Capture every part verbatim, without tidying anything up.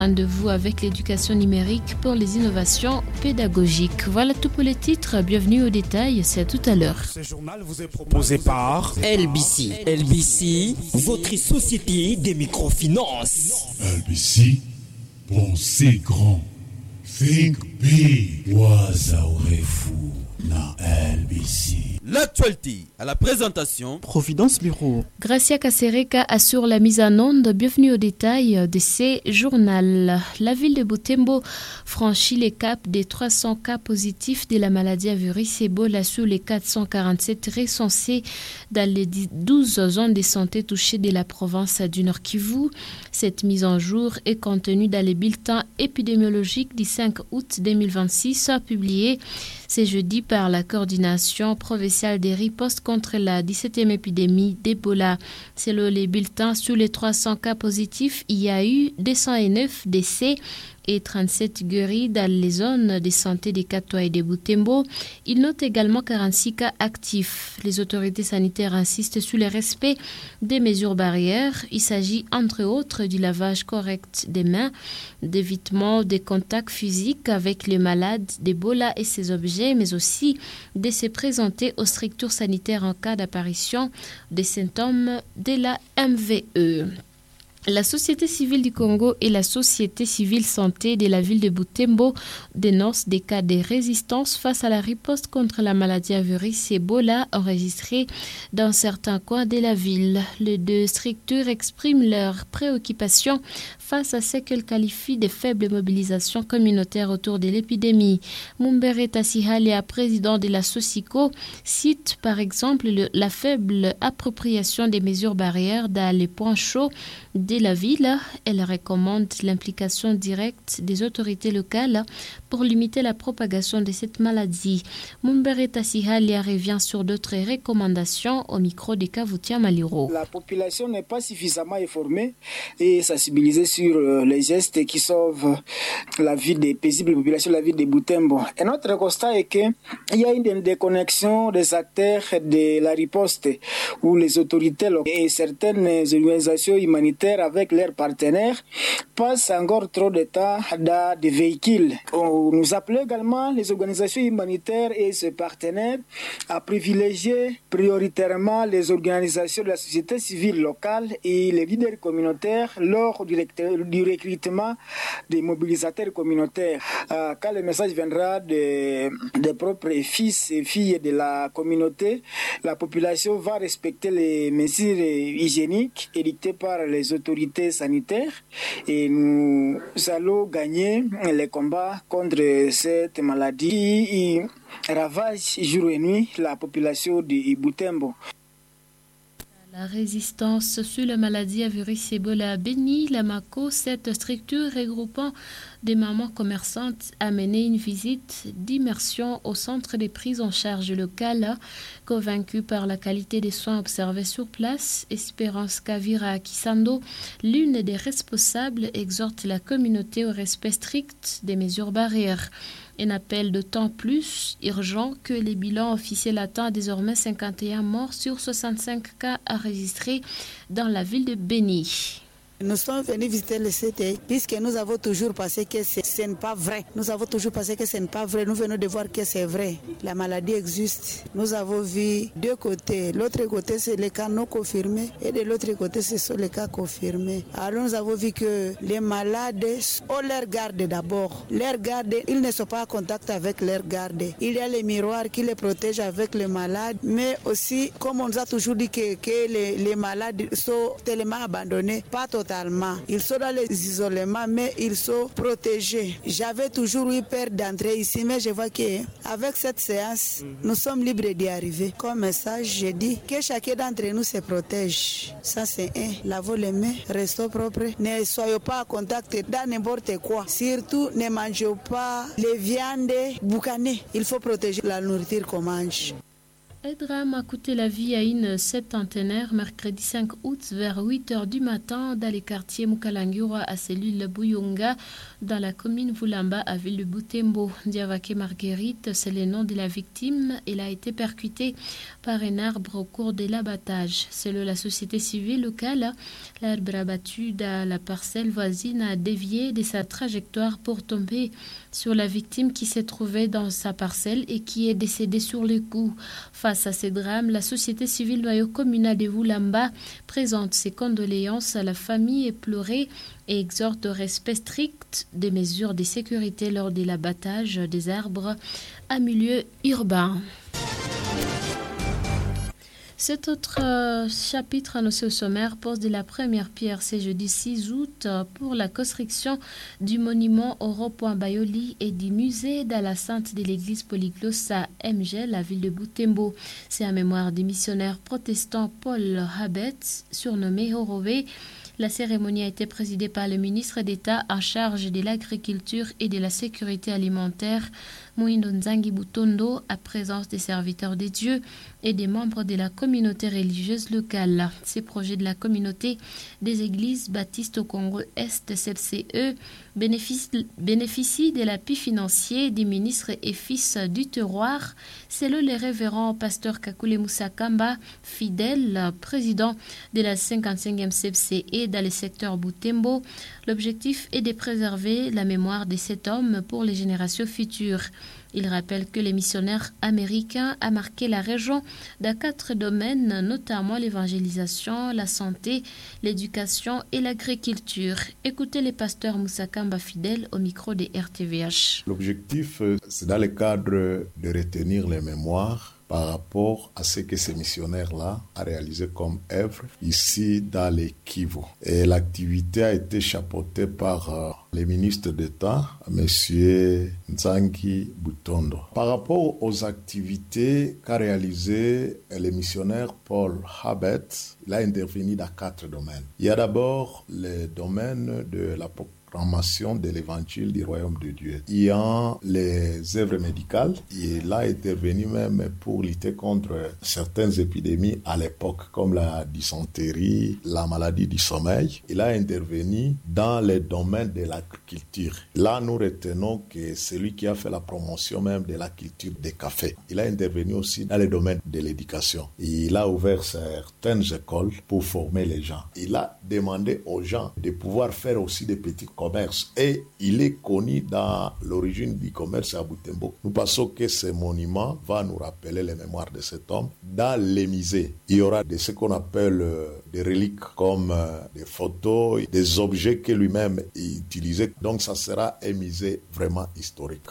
Rendez-vous avec l'éducation numérique pour les innovations pédagogiques. Voilà tout pour les titres. Bienvenue au détail. C'est à tout à l'heure. Ce journal vous est proposé par L B C. L B C, votre société des microfinances. L B C, pensez grand. Think big. Wazaorefu na L B C. L'actualité à la présentation Providence Bureau. Gracia Kasereka assure la mise en onde. Bienvenue au détail de ces journaux. La ville de Butembo franchit les caps des trois cents cas positifs de la maladie à virus Ebola sur les quatre cent quarante-sept recensés dans les douze zones de santé touchées de la province du Nord Kivu. Cette mise en jour est contenue dans les bulletins épidémiologiques du cinq août deux mille vingt-six publiés ce jeudi par la coordination provinciale des ripostes contre la dix-septième épidémie d'Ebola. Selon les bulletins, sur les trois cents cas positifs, il y a eu deux cent neuf décès et trente-sept guéris dans les zones de santé des Katoa et de Butembo. Il note également quarante-six cas actifs. Les autorités sanitaires insistent sur le respect des mesures barrières. Il s'agit entre autres du lavage correct des mains, d'évitement des contacts physiques avec les malades d'Ebola et ses objets, mais aussi de se présenter aux structures sanitaires en cas d'apparition des symptômes de la M V E. La société civile du Congo et la société civile santé de la ville de Butembo dénoncent des cas de résistance face à la riposte contre la maladie à virus Ebola enregistrée dans certains coins de la ville. Les deux structures expriment leurs préoccupations face à ce qu'elles qualifient de faible mobilisation communautaire autour de l'épidémie. Mumbere Tassihalia, président de la Socico, cite par exemple le, la faible appropriation des mesures barrières dans les points chauds de la ville. Elle recommande l'implication directe des autorités locales pour limiter la propagation de cette maladie. Mumbere Tassihalia revient sur d'autres recommandations au micro de Kavutia Maliro. La population n'est pas suffisamment informée et sensibilisée sur les gestes qui sauvent la vie des paisibles populations, la vie des Butembo. Et notre constat est qu'il y a une déconnexion des acteurs de la riposte où les autorités et certaines organisations humanitaires avec leurs partenaires passent encore trop de temps dans des véhicules. On nous appelons également les organisations humanitaires et ses partenaires à privilégier prioritairement les organisations de la société civile locale et les leaders communautaires lors du du recrutement des mobilisateurs communautaires. Euh, quand le message viendra des, des propres fils et filles de la communauté, la population va respecter les mesures hygiéniques édictées par les autorités sanitaires et nous allons gagner les combats contre cette maladie qui ravage jour et nuit la population de Butembo. La résistance sur la maladie à virus Ebola à Beni, Lamako, cette structure regroupant des mamans commerçantes a mené une visite d'immersion au centre des prises en charge locales. Convaincue par la qualité des soins observés sur place, Espérance Kavira Kisando, l'une des responsables, exhorte la communauté au respect strict des mesures barrières. Un appel d'autant plus urgent que les bilans officiels atteignent désormais cinquante et un morts sur soixante-cinq cas enregistrés dans la ville de Beni. Nous sommes venus visiter le C T I puisque nous avons toujours pensé que ce n'est pas vrai. Nous avons toujours pensé que ce n'est pas vrai. Nous venons de voir que c'est vrai. La maladie existe. Nous avons vu deux côtés. L'autre côté, c'est les cas non confirmés et de l'autre côté, ce sont les cas confirmés. Alors nous avons vu que les malades ont leur garde d'abord. Leur garde, ils ne sont pas en contact avec leur garde. Il y a les miroirs qui les protègent avec les malades, mais aussi, comme on nous a toujours dit que, que les, les malades sont tellement abandonnés, pas totalement. Ils sont dans les isolements, mais ils sont protégés. J'avais toujours eu peur d'entrer ici, mais je vois qu'avec cette séance, nous sommes libres d'y arriver. Comme message, je dis que chacun d'entre nous se protège. Ça, c'est un. Lavons les mains, restons propres. Ne soyons pas en contact dans n'importe quoi. Surtout, ne mangeons pas les viandes boucanées. Il faut protéger la nourriture qu'on mange. Un drame a coûté la vie à une septantenaire mercredi cinq août vers huit heures du matin dans les quartiers Mukalangura à cellule Buyunga dans la commune Vulamba à ville de Butembo. Diavake Marguerite, c'est le nom de la victime. Elle a été percutée par un arbre au cours de l'abattage. Selon la société civile locale, l'arbre abattu dans la parcelle voisine a dévié de sa trajectoire pour tomber sur la victime qui s'est trouvée dans sa parcelle et qui est décédée sur le coup. Face à ces drames, la société civile noyau communal de Vulamba présente ses condoléances à la famille éplorée et exhorte au respect strict des mesures de sécurité lors de l'abattage des arbres à milieu urbain. Cet autre euh, chapitre annoncé au sommaire pose de la première pierre ce jeudi six août pour la construction du monument au rond-point Bayoli et du musée dans la sainte de l'église polyglosse à M G, la ville de Butembo. C'est en mémoire du missionnaire protestant Paul Habet, surnommé Horové. La cérémonie a été présidée par le ministre d'État en charge de l'agriculture et de la sécurité alimentaire, Moindo Nzangi Butondo, à présence des serviteurs des dieux et des membres de la communauté religieuse locale. Ces projets de la communauté des églises baptistes au Congo-Est, C F C E, bénéficient, bénéficient de l'appui financier des ministres et fils du terroir, selon le révérend pasteur Kakule Musakamba, fidèle président de la cinquante-cinquième C F C E dans le secteur Butembo. L'objectif est de préserver la mémoire de cet homme pour les générations futures. Il rappelle que les missionnaires américains ont marqué la région dans quatre domaines, notamment l'évangélisation, la santé, l'éducation et l'agriculture. Écoutez les pasteurs Musakamba fidèles au micro des R T V H. L'objectif, c'est dans le cadre de retenir les mémoires par rapport à ce que ces missionnaires-là ont réalisé comme œuvre ici dans les Kivu. Et l'activité a été chapeautée par euh, le ministre d'État, M. Nzangi Butondo. Par rapport aux activités qu'a réalisées le missionnaire Paul Habet, il a intervenu dans quatre domaines. Il y a d'abord le domaine de la proclamation de l'évangile du royaume de Dieu. Il y a les œuvres médicales. Il a intervenu même pour lutter contre certaines épidémies à l'époque, comme la dysenterie, la maladie du sommeil. Il a intervenu dans les domaines de l'agriculture. Là, nous retenons que c'est lui qui a fait la promotion même de la culture des cafés. Il a intervenu aussi dans les domaines de l'éducation. Il a ouvert certaines écoles pour former les gens. Il a demandé aux gens de pouvoir faire aussi des petits commerce et il est connu dans l'origine du commerce à Butembo. Nous pensons que ce monument va nous rappeler les mémoires de cet homme. Dans les musées, il y aura de ce qu'on appelle euh, des reliques comme euh, des photos, des objets que lui-même utilisait. Donc ça sera un musée vraiment historique.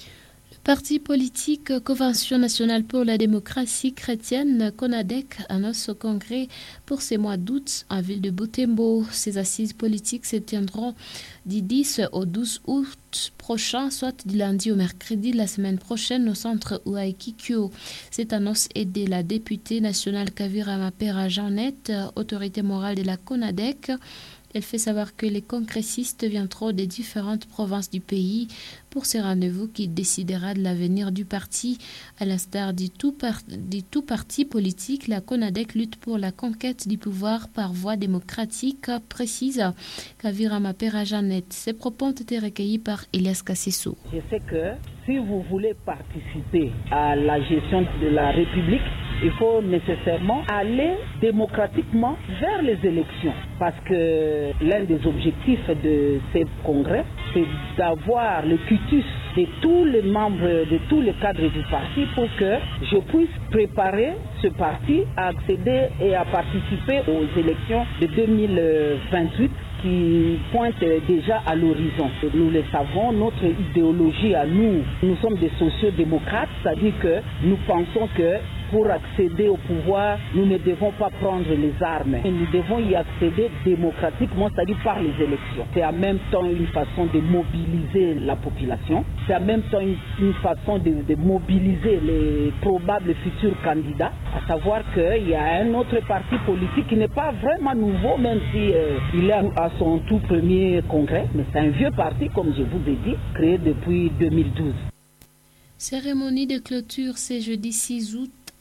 Parti politique Convention nationale pour la démocratie chrétienne, CONADEC, annonce au Congrès pour ce mois d'août en ville de Butembo. Ces assises politiques se tiendront du dix au douze août prochain, soit du lundi au mercredi la semaine prochaine au centre Uaikikyo. Cette annonce est de la députée nationale Kavira Mapera Jeannette, autorité morale de la CONADEC. Elle fait savoir que les congressistes viendront des différentes provinces du pays pour ce rendez-vous qui décidera de l'avenir du parti. À l'instar du tout, par, du tout parti politique, la CONADEC lutte pour la conquête du pouvoir par voie démocratique, précise Kavira Mapera Jeannette. Ces propos ont été recueillis par Elias Kassissou. Je sais que si vous voulez participer à la gestion de la République, il faut nécessairement aller démocratiquement vers les élections. Parce que l'un des objectifs de ces congrès, c'est d'avoir le quitus de tous les membres, de tous les cadres du parti pour que je puisse préparer ce parti à accéder et à participer aux élections de deux mille vingt-huit qui pointent déjà à l'horizon. Nous le savons, notre idéologie à nous, nous sommes des sociodémocrates, c'est-à-dire que nous pensons que pour accéder au pouvoir, nous ne devons pas prendre les armes. Nous devons y accéder démocratiquement, c'est-à-dire par les élections. C'est en même temps une façon de mobiliser la population. C'est en même temps une, une façon de, de mobiliser les probables futurs candidats. À savoir qu'il y a un autre parti politique qui n'est pas vraiment nouveau, même si euh, il est à son tout premier congrès. Mais c'est un vieux parti, comme je vous ai dit, créé depuis deux mille douze. Cérémonie de clôture ce jeudi six août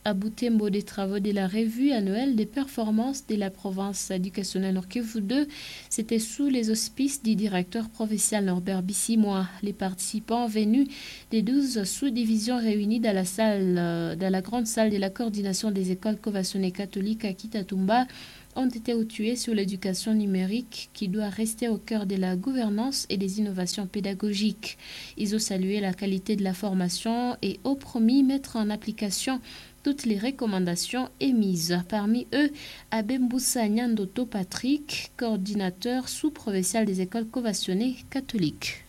à Butembo des travaux de la revue annuelle des performances de la province éducationnelle Nord Kivu deux. C'était sous les auspices du directeur provincial Norbert Bissimois. Les participants venus des douze sous-divisions réunies dans la salle, dans la grande salle de la coordination des écoles conventionnées catholiques à Kitatumba ont été outillés sur l'éducation numérique qui doit rester au cœur de la gouvernance et des innovations pédagogiques. Ils ont salué la qualité de la formation et ont promis mettre en application toutes les recommandations émises. Parmi eux, Abemboussa Nyandoto Patrick, coordinateur sous-provincial des écoles conventionnées catholiques.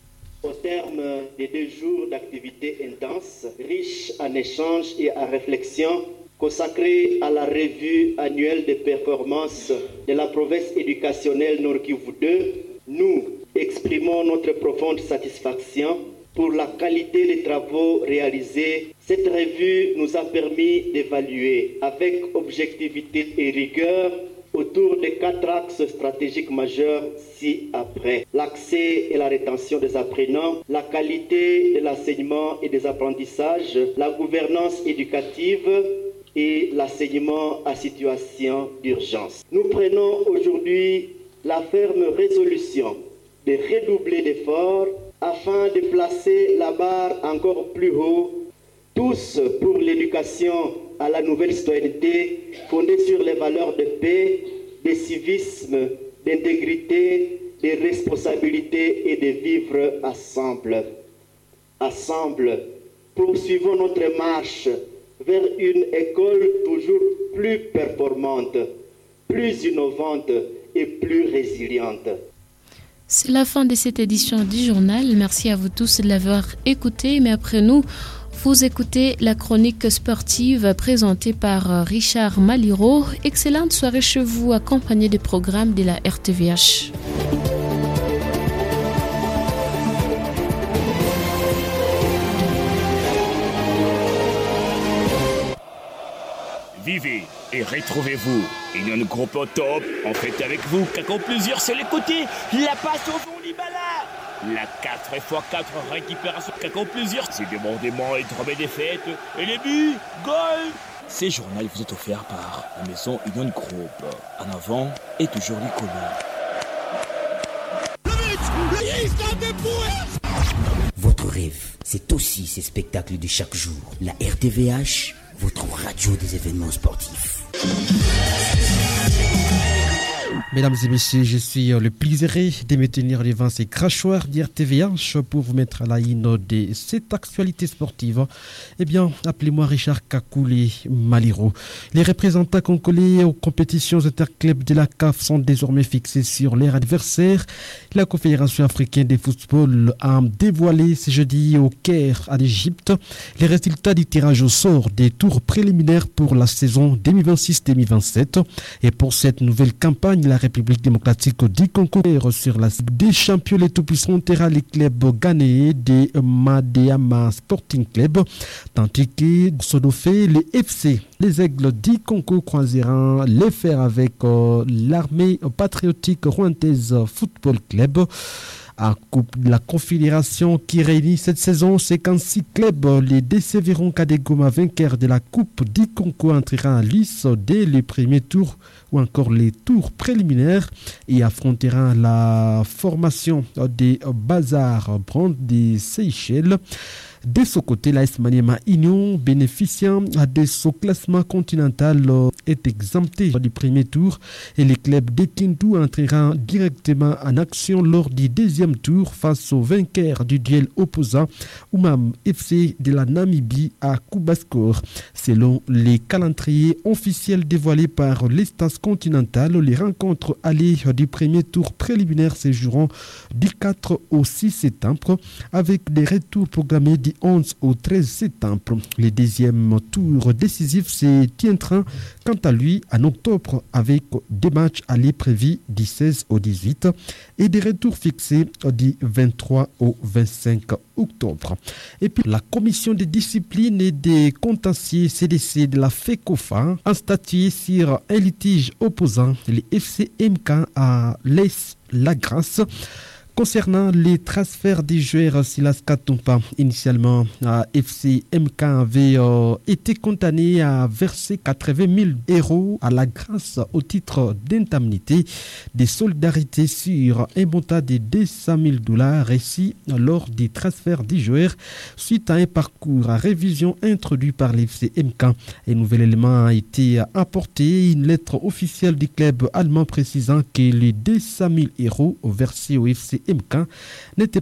Au terme des deux jours d'activités intenses, riches en échanges et en réflexions, consacré à la revue annuelle des performances de la province éducationnelle Nord Kivu deux, nous exprimons notre profonde satisfaction pour la qualité des travaux réalisés. Cette revue nous a permis d'évaluer avec objectivité et rigueur autour de quatre axes stratégiques majeurs ci-après. L'accès et la rétention des apprenants, la qualité de l'enseignement et des apprentissages, la gouvernance éducative et l'enseignement à situation d'urgence. Nous prenons aujourd'hui la ferme résolution de redoubler d'efforts afin de placer la barre encore plus haut, tous pour l'éducation à la nouvelle citoyenneté fondée sur les valeurs de paix, de civisme, d'intégrité, de responsabilité et de vivre ensemble. Ensemble, poursuivons notre marche vers une école toujours plus performante, plus innovante et plus résiliente. C'est la fin de cette édition du journal. Merci à vous tous de l'avoir écouté. Mais après nous, vous écoutez la chronique sportive présentée par Richard Maliro. Excellente soirée chez vous, accompagné des programmes de la R T V H. Vivez et retrouvez-vous. Union Groupe au top, en fait avec vous, Kako plusieurs sur les côtés. La passe au fond Libala. La quatre fois quatre récupération Kako plusieurs. C'est débordement et trop des fêtes. Et les buts, goal. Ces journaux vous est offert par la maison Union Groupe. En avant et toujours l'icône. Votre rêve, c'est aussi ces spectacles de chaque jour. La R T V H, votre radio des événements sportifs. Mesdames et messieurs, je suis le plaisir de me tenir devant ces crachoirs d'R T V H pour vous mettre à la ligne de cette actualité sportive. Eh bien, appelez-moi Richard Kakouli Maliro. Les représentants congolais aux compétitions interclubs de la C A F sont désormais fixés sur leur adversaire. La Confédération africaine de football a dévoilé ce jeudi au Caire, en Égypte, les résultats du tirage au sort des tours préliminaires pour la saison deux mille vingt-six deux mille vingt-sept. Et pour cette nouvelle campagne, la République démocratique du Congo sur la Ligue des champions, les tout-puissants terrain les clubs ghanéens de Madiama Sporting Club, tandis que Sodofé, les F C, les Aigles du Congo croiseront les fers avec euh, l'armée patriotique rwandaise Football Club. À coupe de la confédération qui réunit cette saison, cinquante-six clubs, les D C Véron Kadegoma, vainqueurs de la Coupe du Congo, entrera en lice dès le premier tour ou encore les tours préliminaires et affrontera la formation des Bazar Brand des Seychelles. De ce côté, l'A S Maniema Union, bénéficiant de ce classement continental, est exempté du premier tour et les clubs de Kindu entreront directement en action lors du deuxième tour face au vainqueur du duel opposant Oumam F C de la Namibie à Kubaskor. Selon les calendriers officiels dévoilés par l'instance continentale, les rencontres allées du premier tour préliminaire se joueront du quatre au six septembre avec des retours programmés du onze au treize septembre. Le deuxième tour décisif se tiendra quant à lui en octobre avec des matchs allés prévus du seize au dix-huit et des retours fixés du vingt-trois au vingt-cinq octobre. Et puis la commission de discipline et des contentieux C D C de la FECOFA a statué sur un litige opposant les F C M K à l'A S La Grâce concernant les transferts des joueurs, Silas Katumpa, initialement à F C M K, avait euh, été condamné à verser quatre-vingt mille euros à la grâce au titre d'indemnité de solidarité sur un montant de deux cent mille dollars reçus lors des transferts des joueurs suite à un parcours à révision introduit par l'F C M K. Un nouvel élément a été apporté, une lettre officielle du club allemand précisant que les deux cent mille euros versés au F C M K n'étaient